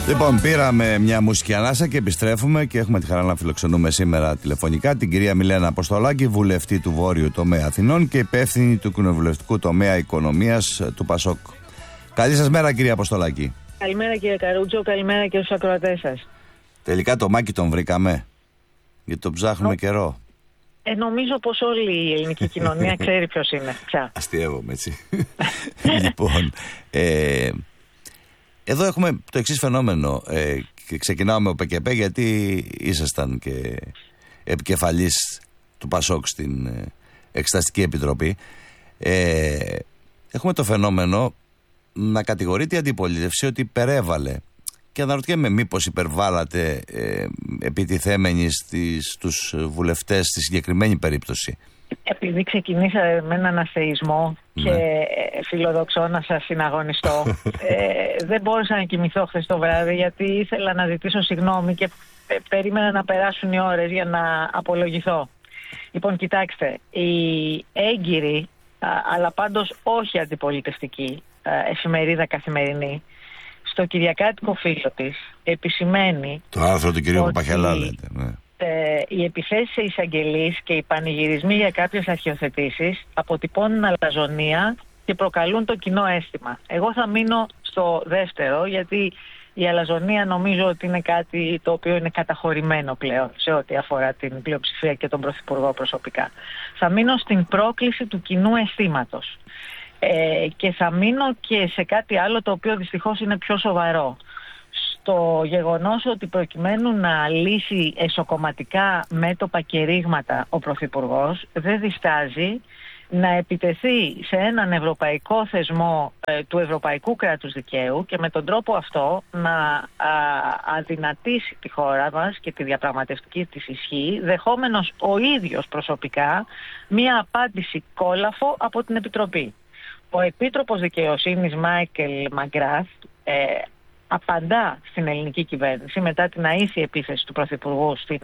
Λοιπόν, πήραμε μια μουσική ανάσα και επιστρέφουμε και έχουμε τη χαρά να φιλοξενούμε σήμερα τηλεφωνικά την κυρία Μιλένα Αποστολάκη, βουλευτή του Βόρειου Τομέα Αθηνών και υπεύθυνη του κοινοβουλευτικού τομέα οικονομίας του ΠΑΣΟΚ. Καλή σας μέρα, κυρία Αποστολάκη. Καλημέρα, κύριε Καρούτσο, καλημέρα και στους ακροατές σας. Τελικά το Μάκη τον βρήκαμε, γιατί τον ψάχνουμε καιρό. Νομίζω πως όλη η ελληνική κοινωνία ξέρει ποιος είναι πια. Αστειεύομαι, έτσι. Λοιπόν, εδώ έχουμε το εξής φαινόμενο και ξεκινάω με ΟΠΕΚΕΠΕ, γιατί ήσασταν και επικεφαλής του ΠΑΣΟΚ στην Εξεταστική Επιτροπή. Έχουμε το φαινόμενο να κατηγορείται η αντιπολίτευση ότι υπερέβαλε. Και αναρωτιέμαι μήπως υπερβάλλατε επιτιθέμενοι στους βουλευτές στη συγκεκριμένη περίπτωση. Επειδή ξεκινήσατε με έναν αθεισμό και φιλοδοξώ να σας συναγωνιστώ, δεν μπόρεσα να κοιμηθώ χθες το βράδυ, γιατί ήθελα να ζητήσω συγγνώμη και περίμενα να περάσουν οι ώρες για να απολογηθώ. Λοιπόν, κοιτάξτε, η έγκυρη, αλλά πάντως όχι αντιπολιτευτική εφημερίδα Καθημερινή, στο κυριακάτικο φύλλο της επισημαίνει το άρθρο του κυρίου Παπαχελά, λέτε, ναι. Οι επιθέσεις σε εισαγγελείς και οι πανηγυρισμοί για κάποιες αρχιοθετήσεις αποτυπώνουν αλαζονία και προκαλούν το κοινό αίσθημα. Εγώ θα μείνω στο δεύτερο, γιατί η αλαζονία νομίζω ότι είναι κάτι το οποίο είναι καταχωρημένο πλέον σε ό,τι αφορά την πλειοψηφία και τον Πρωθυπουργό προσωπικά. Θα μείνω στην πρόκληση του κοινού αισθήματος. Και θα μείνω και σε κάτι άλλο το οποίο δυστυχώς είναι πιο σοβαρό. Στο γεγονός ότι προκειμένου να λύσει εσωκομματικά μέτωπα και ρήγματα ο Πρωθυπουργός δεν διστάζει να επιτεθεί σε έναν ευρωπαϊκό θεσμό του ευρωπαϊκού κράτους δικαίου και με τον τρόπο αυτό να αδυνατήσει τη χώρα μας και τη διαπραγματευτική της ισχύ, δεχόμενος ο ίδιος προσωπικά μία απάντηση κόλαφο από την Επιτροπή. Ο Επίτροπος Δικαιοσύνης Μάικελ Μαγκράθ απαντά στην ελληνική κυβέρνηση μετά την αήθη επίθεση του Πρωθυπουργού στην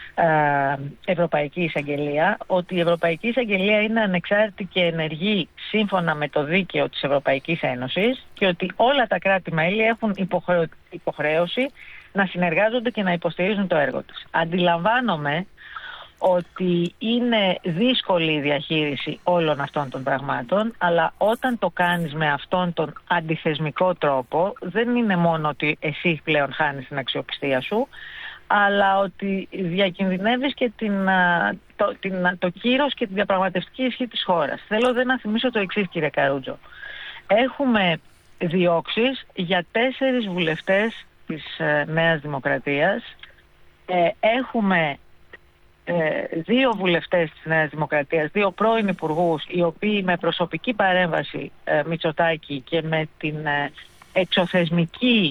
Ευρωπαϊκή Εισαγγελία ότι η Ευρωπαϊκή Εισαγγελία είναι ανεξάρτητη και ενεργή σύμφωνα με το δίκαιο της Ευρωπαϊκής Ένωσης και ότι όλα τα κράτη-μέλη έχουν υποχρέωση να συνεργάζονται και να υποστηρίζουν το έργο της. Αντιλαμβάνομαι ότι είναι δύσκολη η διαχείριση όλων αυτών των πραγμάτων, αλλά όταν το κάνεις με αυτόν τον αντιθεσμικό τρόπο, δεν είναι μόνο ότι εσύ πλέον χάνεις την αξιοπιστία σου, αλλά ότι διακινδυνεύεις και το κύρος και τη διαπραγματευτική ισχύ της χώρας. Θέλω να θυμίσω το εξής, κύριε Καρούτζο. Έχουμε διώξεις για 4 βουλευτές της Νέας Δημοκρατίας. Έχουμε 2 βουλευτές της Νέας Δημοκρατίας, 2 πρώην υπουργούς, οι οποίοι με προσωπική παρέμβαση Μητσοτάκη και με την εξωθεσμική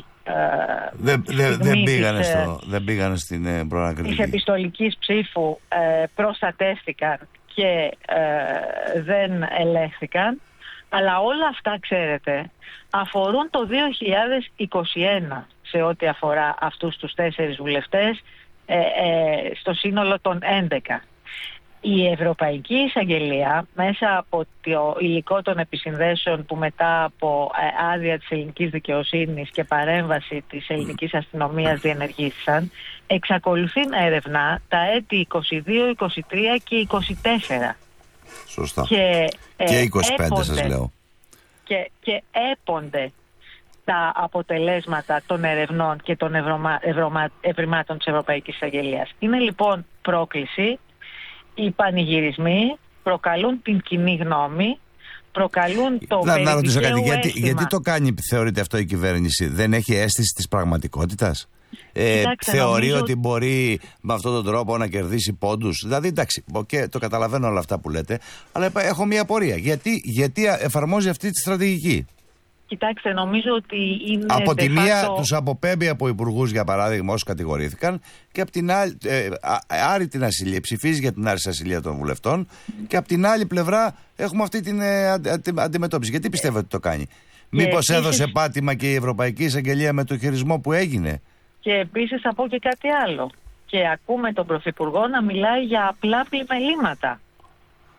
δεν πήγανε στην προανακριτική της επιστολικής ψήφου, προστατεύτηκαν και δεν ελέγχθηκαν. Αλλά όλα αυτά, ξέρετε, αφορούν το 2021 σε ό,τι αφορά αυτούς τους 4 βουλευτές στο σύνολο των 11. Η Ευρωπαϊκή Εισαγγελία, μέσα από το υλικό των επισυνδέσεων που μετά από άδεια της ελληνικής δικαιοσύνης και παρέμβαση της ελληνικής αστυνομίας διενεργήθησαν, εξακολουθεί να ερευνά τα έτη 22, 23 και 24. Σωστά. Και 25 σας λέω. Και έπονται τα αποτελέσματα των ερευνών και των ευρημάτων της Ευρωπαϊκής Εισαγγελίας. Είναι λοιπόν πρόκληση. Οι πανηγυρισμοί προκαλούν την κοινή γνώμη, προκαλούν το να ρωτήσω κάτι, αίσθημα. γιατί το κάνει, θεωρείτε αυτό η κυβέρνηση? Δεν έχει αίσθηση της πραγματικότητας? Θεωρεί ότι μπορεί με αυτόν τον τρόπο να κερδίσει πόντους? Δηλαδή, εντάξει, το καταλαβαίνω όλα αυτά που λέτε, αλλά έχω μια απορία. Γιατί εφαρμόζει αυτή τη στρατηγική? Κοιτάξτε, νομίζω ότι είναι. Από τη μία τους αποπέμπει από υπουργούς, για παράδειγμα, όσους κατηγορήθηκαν, και από την άλλη άρει την ασυλία, ψηφίζει για την άρση ασυλία των βουλευτών, και από την άλλη πλευρά έχουμε αυτή την αντιμετώπιση. Γιατί πιστεύετε ότι το κάνει? Μήπως έδωσε πάτημα και η Ευρωπαϊκή Εισαγγελία με το χειρισμό που έγινε? Και επίσης θα πω και κάτι άλλο. Και ακούμε τον Πρωθυπουργό να μιλάει για απλά πλημελήματα.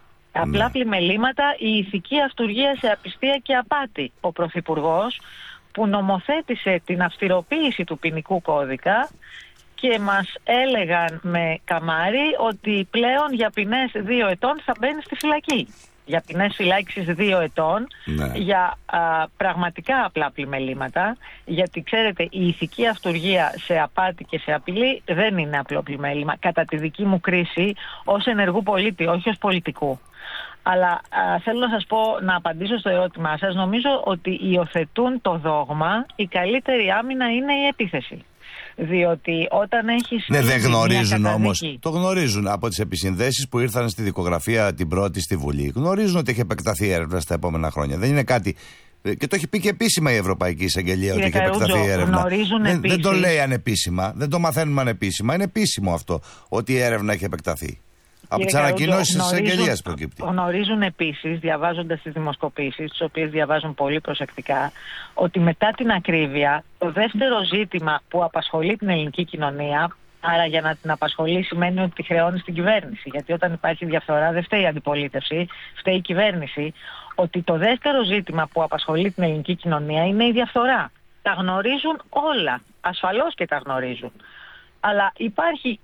Απλά πλημελήματα, η ηθική αυτουργία σε απιστία και απάτη. Ο Πρωθυπουργός που νομοθέτησε την αυστηροποίηση του ποινικού κώδικα και μας έλεγαν με καμάρι ότι πλέον για ποινές 2 ετών θα μπαίνει στη φυλακή. Για ποινές φυλάκισης 2 ετών, για πραγματικά απλά πλημελήματα, γιατί ξέρετε η ηθική αυτουργία σε απάτη και σε απειλή δεν είναι απλό πλημέλημα, κατά τη δική μου κρίση ως ενεργού πολίτη, όχι ως πολιτικού. Αλλά θέλω να σας πω, να απαντήσω στο ερώτημά σας, νομίζω ότι υιοθετούν το δόγμα, η καλύτερη άμυνα είναι η επίθεση. Διότι όταν έχεις... Ναι, δεν γνωρίζουν όμως. Το γνωρίζουν από τις επισυνδέσεις που ήρθαν στη δικογραφία την πρώτη στη Βουλή. Γνωρίζουν ότι έχει επεκταθεί η έρευνα στα επόμενα χρόνια. Δεν είναι κάτι... Και το έχει πει και επίσημα η Ευρωπαϊκή Εισαγγελία ότι έχει επεκταθεί η έρευνα. Δεν το λέει ανεπίσημα, δεν το μαθαίνουμε ανεπίσημα. Είναι επίσημο αυτό ότι η έρευνα έχει επεκταθεί. Από τις ανακοινώσεις της εισαγγελίας προκύπτει. Γνωρίζουν επίσης, διαβάζοντας τις δημοσκοπήσεις, τις οποίες διαβάζουν πολύ προσεκτικά, ότι μετά την ακρίβεια, το δεύτερο ζήτημα που απασχολεί την ελληνική κοινωνία, άρα για να την απασχολεί σημαίνει ότι τη χρεώνει στην κυβέρνηση. Γιατί όταν υπάρχει διαφθορά, δεν φταίει η αντιπολίτευση, φταίει η κυβέρνηση. Ότι το δεύτερο ζήτημα που απασχολεί την ελληνική κοινωνία είναι η διαφθορά. Τα γνωρίζουν όλα. Ασφαλώς και τα γνωρίζουν. Αλλά υπάρχει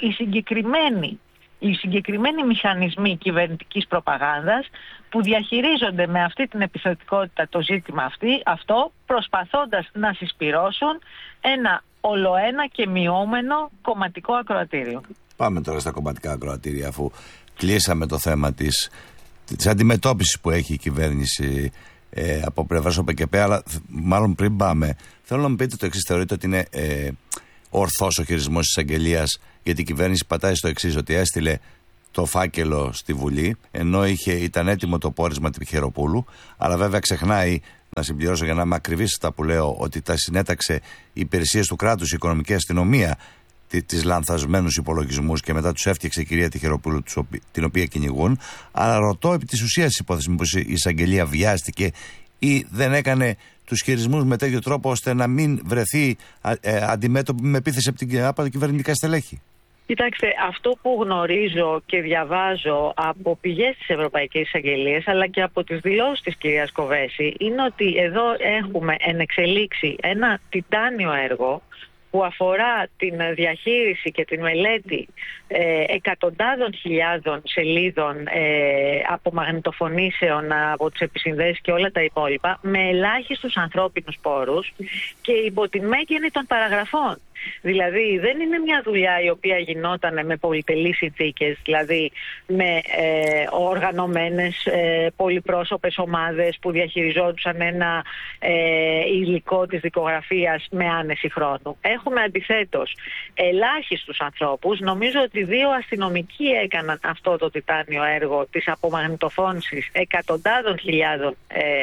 οι συγκεκριμένοι μηχανισμοί κυβερνητικής προπαγάνδας που διαχειρίζονται με αυτή την επιθετικότητα το ζήτημα αυτό, προσπαθώντας να συσπυρώσουν ένα ολοένα και μειώμενο κομματικό ακροατήριο. Πάμε τώρα στα κομματικά ακροατήρια, αφού κλείσαμε το θέμα της αντιμετώπισης που έχει η κυβέρνηση από πλευράς ΟΠΕΚΕΠΕ, αλλά μάλλον πριν πάμε, θέλω να μου πείτε το εξής: θεωρείτε ότι είναι ορθός ο χειρισμός της εισαγγελίας? Γιατί η κυβέρνηση πατάει στο εξής, ότι έστειλε το φάκελο στη Βουλή, ενώ ήταν έτοιμο το πόρισμα του Πιχεροπούλου, αλλά βέβαια ξεχνάει, να συμπληρώσω για να είμαι ακριβής αυτά που λέω, ότι τα συνέταξε οι υπηρεσίες του κράτους, η οικονομική αστυνομία, τις λανθασμένους υπολογισμούς και μετά τους έφτιαξε η κυρία Τιχεροπούλου, την οποία κυνηγούν. Αλλά ρωτώ επί της ουσίας της υπόθεσης, μήπως η εισαγγελία βιάστηκε ή δεν έκανε τους χειρισμούς με τέτοιο τρόπο ώστε να μην βρεθεί αντιμέτωπη με επίθεση από τα κυβερνητικά στελέχη? Κοιτάξτε, αυτό που γνωρίζω και διαβάζω από πηγές της Ευρωπαϊκής Εισαγγελίας αλλά και από τις δηλώσεις της κυρίας Κοβέση είναι ότι εδώ έχουμε ενεξελίξει ένα τιτάνιο έργο που αφορά την διαχείριση και την μελέτη εκατοντάδων χιλιάδων σελίδων απομαγνητοφωνήσεων από τις επισυνδέσεις και όλα τα υπόλοιπα με ελάχιστους ανθρώπινους πόρους και υπό την μέγενη των παραγραφών. Δηλαδή δεν είναι μια δουλειά η οποία γινόταν με πολυτελείς συνθήκες, δηλαδή με οργανωμένες πολυπρόσωπες ομάδες που διαχειριζόντουσαν ένα υλικό της δικογραφίας με άνεση χρόνου. Έχουμε αντιθέτως ελάχιστους ανθρώπους. Νομίζω ότι 2 αστυνομικοί έκαναν αυτό το τιτάνιο έργο της απομαγνητοφώνησης εκατοντάδων χιλιάδων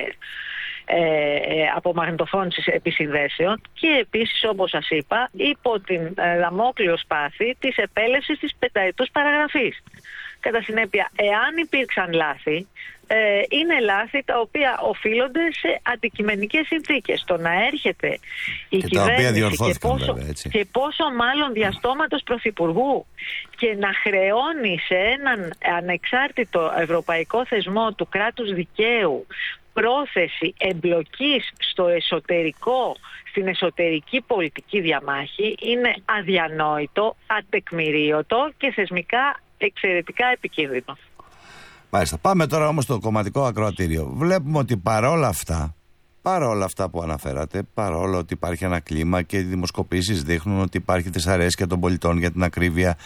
απομαγνητοφώνησης επισυνδέσεων και επίσης, όπως σας είπα, υπό την δαμόκλειο σπάθη της επέλευσης της πενταετούς παραγραφής. Κατά συνέπεια, εάν υπήρξαν λάθη, είναι λάθη τα οποία οφείλονται σε αντικειμενικές συνθήκες. Το να έρχεται η κυβέρνηση και πόσο μάλλον διαστόματος πρωθυπουργού και να χρεώνει σε έναν ανεξάρτητο ευρωπαϊκό θεσμό του κράτους δικαίου πρόθεση εμπλοκής στην εσωτερική πολιτική διαμάχη είναι αδιανόητο, ατεκμηρίωτο και θεσμικά εξαιρετικά επικίνδυνο. Μάλιστα. Πάμε τώρα όμως στο κομματικό ακροατήριο. Βλέπουμε ότι παρόλα αυτά που αναφέρατε, παρόλο ότι υπάρχει ένα κλίμα και οι δημοσκοπήσεις δείχνουν ότι υπάρχει δυσαρέσκεια των πολιτών για την ακρίβεια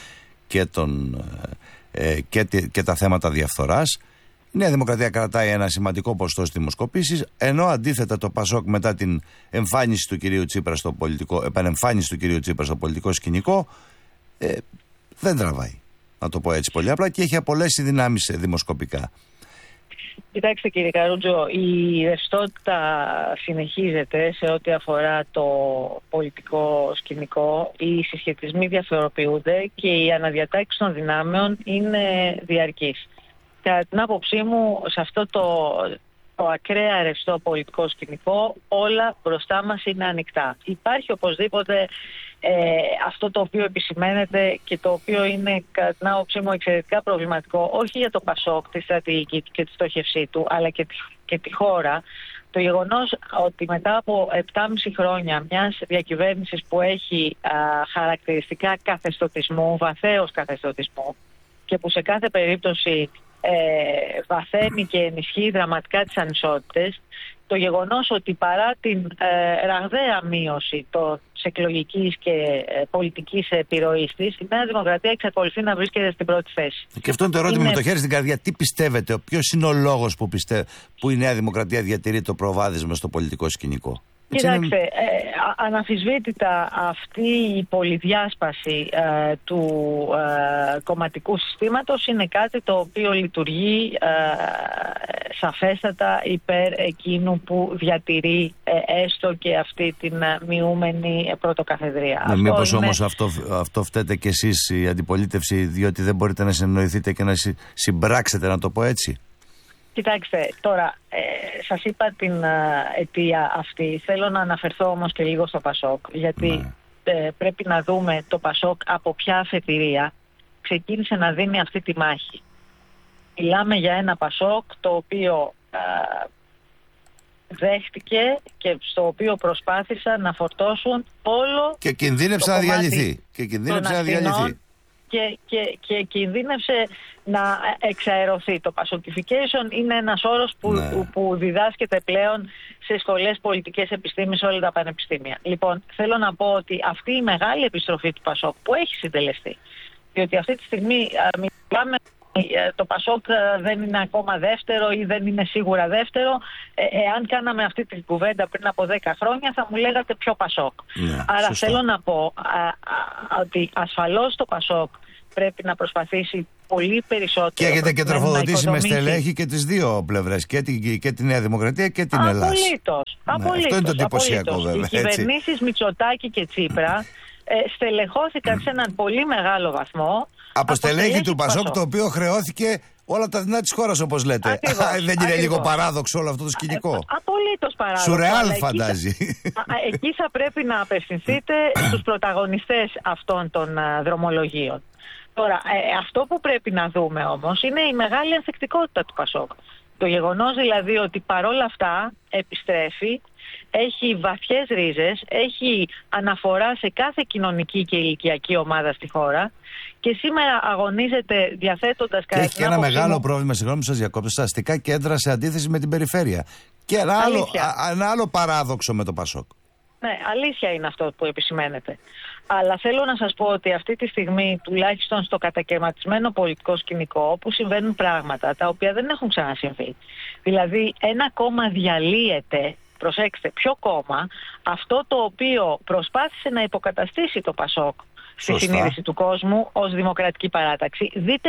και τα θέματα διαφθοράς, η Νέα Δημοκρατία κρατάει ένα σημαντικό ποσοστό στις δημοσκοπήσεις, ενώ αντίθετα το ΠΑΣΟΚ μετά την εμφάνιση του κυρίου Τσίπρα επανεμφάνιση του κυρίου Τσίπρα στο πολιτικό σκηνικό δεν τραβάει, να το πω έτσι πολύ απλά, και έχει απολέσει δυνάμεις δημοσκοπικά. Κοιτάξτε κύριε Καρούτζο, η ρευστότητα συνεχίζεται σε ό,τι αφορά το πολιτικό σκηνικό. Οι συσχετισμοί διαφοροποιούνται και η αναδιατάξη των δυνάμεων είναι διαρκής. Κατά την άποψή μου, σε αυτό το ακραία ρευστό πολιτικό σκηνικό, όλα μπροστά μας είναι ανοιχτά. Υπάρχει οπωσδήποτε αυτό το οποίο επισημαίνεται και το οποίο είναι, κατά την άποψή μου, εξαιρετικά προβληματικό, όχι για το ΠΑΣΟΚ, τη στρατηγική και τη στόχευσή του, αλλά και τη χώρα, Το γεγονός ότι μετά από 7,5 χρόνια μιας διακυβέρνησης που έχει χαρακτηριστικά καθεστωτισμού, βαθέως καθεστωτισμού, και που σε κάθε περίπτωση βαθαίνει και ενισχύει δραματικά τις ανισότητες, το γεγονός ότι παρά την ραγδαία μείωση της εκλογικής και πολιτικής επιρροής της, η Νέα Δημοκρατία εξακολουθεί να βρίσκεται στην πρώτη θέση. Και αυτό είναι το ερώτημα με το χέρι στην καρδιά. Τι πιστεύετε, ποιος είναι ο λόγος που η Νέα Δημοκρατία διατηρεί το προβάδισμα στο πολιτικό σκηνικό? Κοιτάξτε, αναμφισβήτητα αυτή η πολυδιάσπαση του κομματικού συστήματος είναι κάτι το οποίο λειτουργεί σαφέστατα υπέρ εκείνου που διατηρεί έστω και αυτή την μειούμενη πρωτοκαθεδρία. Μήπως όμως αυτό φταίτε κι εσείς, η αντιπολίτευση, διότι δεν μπορείτε να συνεννοηθείτε και να συμπράξετε, να το πω έτσι? Κοιτάξτε, τώρα σας είπα την αιτία αυτή. Θέλω να αναφερθώ όμως και λίγο στο ΠΑΣΟΚ, γιατί πρέπει να δούμε το ΠΑΣΟΚ από ποια αφετηρία ξεκίνησε να δίνει αυτή τη μάχη. Μιλάμε για ένα ΠΑΣΟΚ το οποίο δέχτηκε και στο οποίο προσπάθησαν να φορτώσουν όλο και κινδύνευσε να διαλυθεί. Και κινδύνευσε να εξαερωθεί. Το Πασοκιφικέισον είναι ένας όρος που διδάσκεται πλέον σε σχολές πολιτικές επιστήμης σε όλα τα πανεπιστήμια. Λοιπόν, θέλω να πω ότι αυτή η μεγάλη επιστροφή του ΠΑΣΟΚ που έχει συντελεστεί, διότι αυτή τη στιγμή μιλάμε, το ΠΑΣΟΚ δεν είναι ακόμα δεύτερο ή δεν είναι σίγουρα δεύτερο. Εάν κάναμε αυτή την κουβέντα πριν από 10 χρόνια θα μου λέγατε ποιο ΠΑΣΟΚ. Άρα σωστά. Θέλω να πω ότι ασφαλώς το ΠΑΣΟΚ πρέπει να προσπαθήσει πολύ περισσότερο. Και έχετε και τροφοδοτήσει με στελέχη και τις δύο πλευρές, και τη Νέα Δημοκρατία και την Ελλάδα. Απολύτως. Αυτό είναι το εντυπωσιακό βέβαια. Οι κυβερνήσεις Μητσοτάκη και Τσίπρα στελεχώθηκαν σε έναν πολύ μεγάλο βαθμό από στελέχη του ΠΑΣΟΚ, το οποίο χρεώθηκε όλα τα δεινά της χώρας, όπως λέτε. Δεν είναι λίγο παράδοξο όλο αυτό το σκηνικό? Απολύτως παράδοξο. Σουρεάλ φαντάζει. Εκεί θα πρέπει να απευθυνθείτε στους πρωταγωνιστές αυτών των δρομολογίων. Τώρα, αυτό που πρέπει να δούμε όμως είναι η μεγάλη ανθεκτικότητα του ΠΑΣΟΚ. Το γεγονός δηλαδή ότι παρόλα αυτά επιστρέφει, έχει βαθιές ρίζες, έχει αναφορά σε κάθε κοινωνική και ηλικιακή ομάδα στη χώρα και σήμερα αγωνίζεται διαθέτοντας κάτι. Έχει και ένα μεγάλο πρόβλημα, συγγνώμη που σας διακόπτω, στα αστικά κέντρα σε αντίθεση με την περιφέρεια. Και ένα άλλο παράδοξο με το ΠΑΣΟΚ. Ναι, αλήθεια είναι αυτό που επισημαίνεται. Αλλά θέλω να σας πω ότι αυτή τη στιγμή, τουλάχιστον στο κατακαιρματισμένο πολιτικό σκηνικό, όπου συμβαίνουν πράγματα τα οποία δεν έχουν ξανασυμβεί. Δηλαδή, ένα κόμμα διαλύεται. Προσέξτε, ποιο κόμμα? Αυτό το οποίο προσπάθησε να υποκαταστήσει το ΠΑΣΟΚ στη συνείδηση του κόσμου ως δημοκρατική παράταξη. Δείτε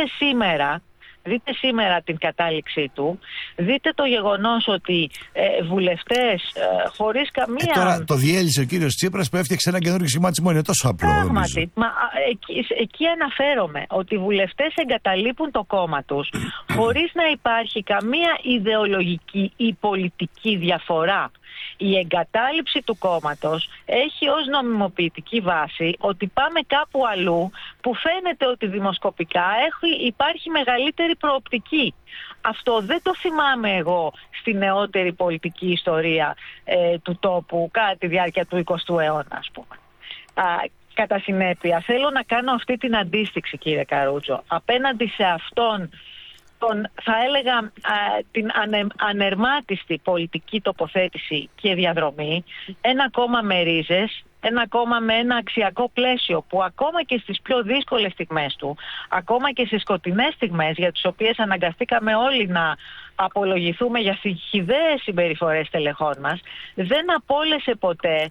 σήμερα την κατάληξή του. Δείτε το γεγονός ότι βουλευτές χωρίς καμία... Τώρα το διέλυσε ο κύριος Τσίπρας που έφτιαξε ένα καινούργιο σχηματισμό. Είναι τόσο απλό. Πράγματι. Εκεί αναφέρομαι ότι οι βουλευτές εγκαταλείπουν το κόμμα τους χωρίς να υπάρχει καμία ιδεολογική ή πολιτική διαφορά. Η εγκατάλειψη του κόμματος έχει ως νομιμοποιητική βάση ότι πάμε κάπου αλλού που φαίνεται ότι δημοσκοπικά υπάρχει μεγαλύτερη προοπτική. Αυτό δεν το θυμάμαι εγώ στη νεότερη πολιτική ιστορία του τόπου κατά τη διάρκεια του 20ου αιώνα, ας πούμε. Κατά συνέπεια, θέλω να κάνω αυτή την αντίστοιξη, κύριε Καρούτζο, απέναντι σε αυτόν θα έλεγα την ανερμάτιστη πολιτική τοποθέτηση και διαδρομή, ένα κόμμα με ρίζες, ένα κόμμα με ένα αξιακό πλαίσιο που ακόμα και στις πιο δύσκολες στιγμές του, ακόμα και στις σκοτεινές στιγμές για τις οποίες αναγκαστήκαμε όλοι να απολογηθούμε για χυδαίες συμπεριφορές τελεχών μας, δεν απόλυσε ποτέ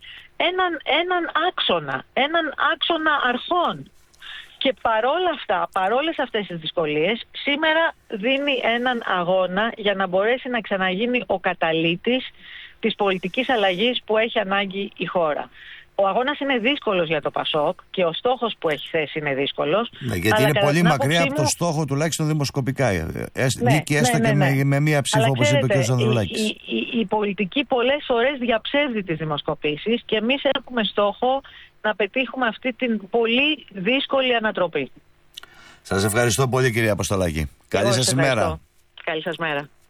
έναν άξονα αρχών. Και παρόλα αυτά, παρόλες αυτές τις δυσκολίες, σήμερα δίνει έναν αγώνα για να μπορέσει να ξαναγίνει ο καταλύτης της πολιτικής αλλαγής που έχει ανάγκη η χώρα. Ο αγώνας είναι δύσκολος για το ΠΑΣΟΚ και ο στόχος που έχει θέσει είναι δύσκολος. Ναι, γιατί είναι πολύ μακριά από το στόχο τουλάχιστον δημοσκοπικά. Νίκη έστω και με μία ψήφο, όπως είπε ο κ. Ανδρουλάκης. Η πολιτική πολλές φορές διαψεύδει τις δημοσκοπήσεις και εμείς έχουμε στόχο να πετύχουμε αυτή την πολύ δύσκολη ανατροπή. Σας ευχαριστώ πολύ, κυρία Αποστολάκη. Καλή σας ημέρα. Καλή σας μέρα.